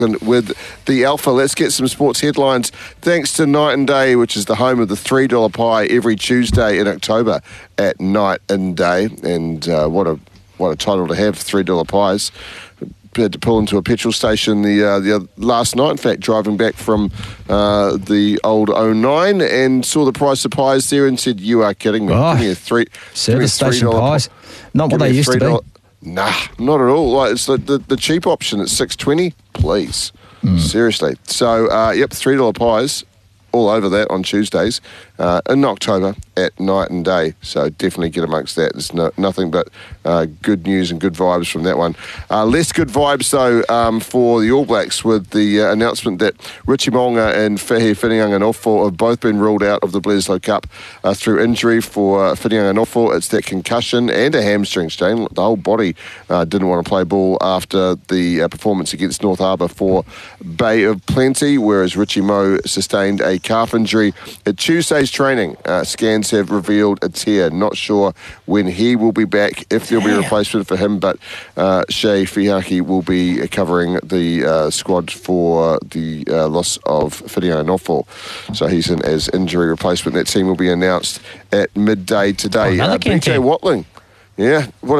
with the Alpha. Let's get some sports headlines. Thanks to Night and Day, which is the home of the $3 pie every Tuesday in October at Night and Day. And what a title to have, $3 pies. Had to pull into a petrol station the last night, in fact, driving back from the old 09, and saw the price of pies there and said, "You are kidding me. Oh, give me a service station pies. Not what they used to be. Nah, not at all. Like, it's the cheap option at $6.20, please. Seriously. So, $3 pies all over that on Tuesdays in October at Night and Day. So definitely get amongst that. There's nothing but good news and good vibes from that one. Less good vibes, though, for the All Blacks with the announcement that Richie Mo'unga and Fehi Whitianga-Nofo have both been ruled out of the Bledisloe Cup through injury. For Whitianga-Nofo, it's that concussion and a hamstring strain. The whole body didn't want to play ball after the performance against North Harbour for Bay of Plenty, whereas Richie Mo sustained a calf injury at Tuesday's training. Scans have revealed a tear. Not sure when he will be back, if there'll be a replacement for him, but Shea Fihaki will be covering the squad for the loss of Whitianga-Nofo. So he's in as injury replacement. That team will be announced at midday today. Another BJ Watling. Yeah, what a